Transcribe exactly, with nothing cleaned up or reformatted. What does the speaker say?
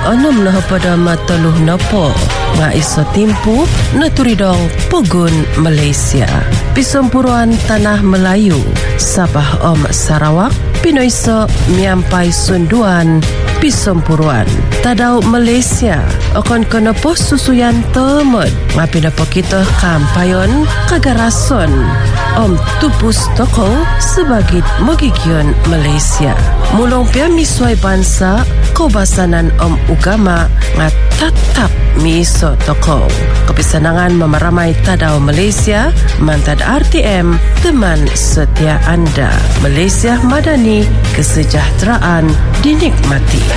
enam nah pada mataluh napa nga iso timpu naturidong Pugun Malaysia. Pisempuruan Tanah Melayu Sabah Om Sarawak pinoiso miampai sunduan pisempuruan tadau Malaysia akan kena pos susuyan temed ngapina po kita kampayon kagarason Om Tupus Toko sebagai Mogigion Malaysia. Mulong pia miswai bangsa kebasanan Om Ugama nga tatap miso toko. Kepisanangan memeramai tadau Malaysia mantad R T M teman setia anda. Malaysia Madani, kesejahteraan dinikmati.